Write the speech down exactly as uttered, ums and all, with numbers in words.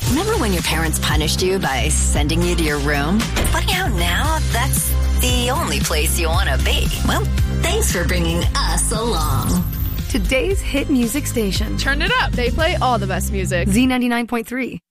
Remember when your parents punished you by sending you to your room? Funny how now that's the only place you want to be. Well, thanks for bringing us along. Today's hit music station. Turn it up. They play all the best music. Z ninety-nine point three.